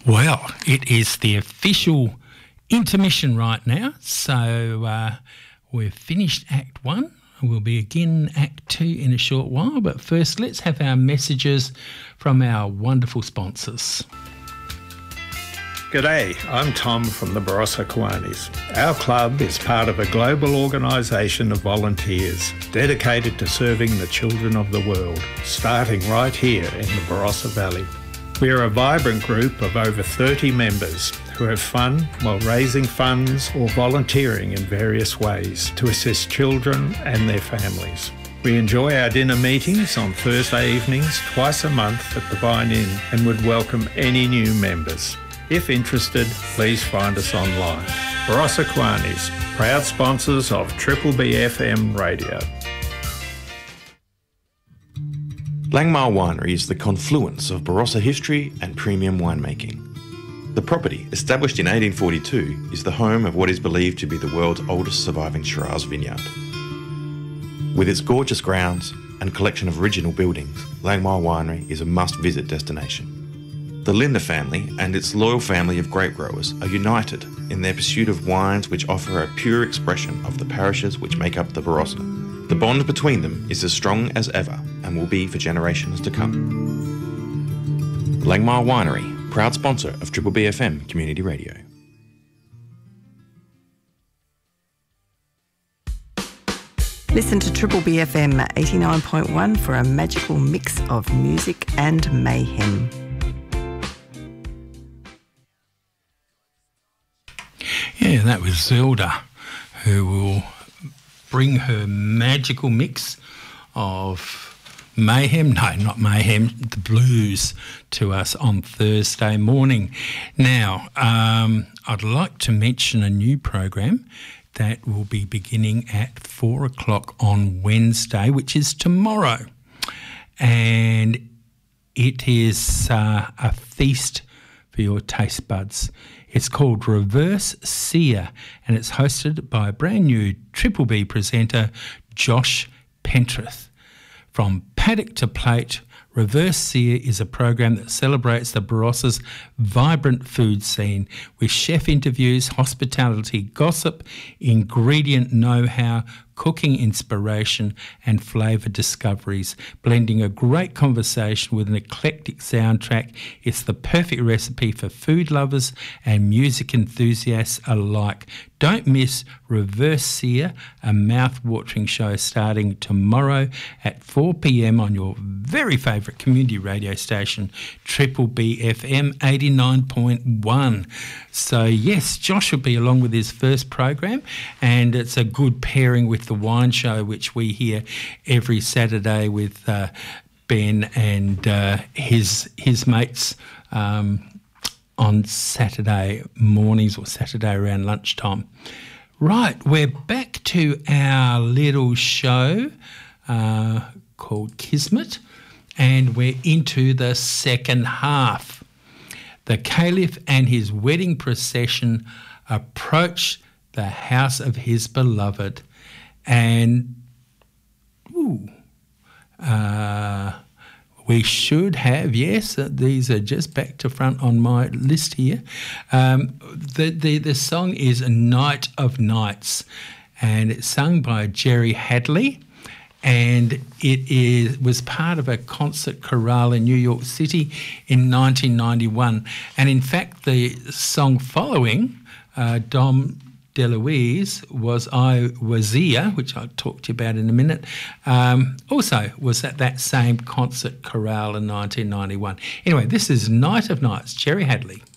Well, it is the official intermission right now, so we've finished Act 1. We'll begin Act 2 in a short while, but first let's have our messages from our wonderful sponsors. G'day, I'm Tom from the Barossa Kiwanis. Our club is part of a global organisation of volunteers dedicated to serving the children of the world, starting right here in the Barossa Valley. We are a vibrant group of over 30 members who have fun while raising funds or volunteering in various ways to assist children and their families. We enjoy our dinner meetings on Thursday evenings twice a month at the Vine Inn and would welcome any new members. If interested, please find us online. Barossa Kiwanis, proud sponsors of Triple B FM Radio. Langmar Winery is the confluence of Barossa history and premium winemaking. The property, established in 1842, is the home of what is believed to be the world's oldest surviving Shiraz vineyard. With its gorgeous grounds and collection of original buildings, Langmar Winery is a must-visit destination. The Linder family and its loyal family of grape growers are united in their pursuit of wines which offer a pure expression of the parishes which make up the Barossa. The bond between them is as strong as ever and will be for generations to come. Langmar Winery, proud sponsor of Triple B FM Community Radio. Listen to Triple B FM 89.1 for a magical mix of music and mayhem. Yeah, that was Zelda, who will bring her magical mix of mayhem, no, not mayhem, the blues to us on Thursday morning. Now, I'd like to mention a new program that will be beginning at 4 o'clock on Wednesday, which is tomorrow. And it is a feast for your taste buds. It's called Reverse Sear, and it's hosted by a brand new Triple B presenter, Josh Pentrith. From paddock to plate, Reverse Sear is a program that celebrates the Barossa's vibrant food scene with chef interviews, hospitality, gossip, ingredient know-how, cooking inspiration and flavour discoveries, blending a great conversation with an eclectic soundtrack. It's the perfect recipe for food lovers and music enthusiasts alike. Don't miss Reverse Sear, a mouth-watering show starting tomorrow at 4 p.m. on your very favourite community radio station, Triple B FM 89.1. So yes, Josh will be along with his first program, and it's a good pairing with the wine show, which we hear every Saturday with Ben and his mates on Saturday mornings or Saturday around lunchtime. Right, we're back to our little show called Kismet, and we're into the second half. The Caliph and his wedding procession approach the house of his beloved, and we should have, yes, these are just back to front on my list here. The song is Night of Nights, and it's sung by Jerry Hadley, and it was part of a concert chorale in New York City in 1991. And in fact, the song following, Dom DeLuise, was I Wazir, which I'll talk to you about in a minute, also was at that same concert chorale in 1991. Anyway, this is Night of Nights, Jerry Hadley.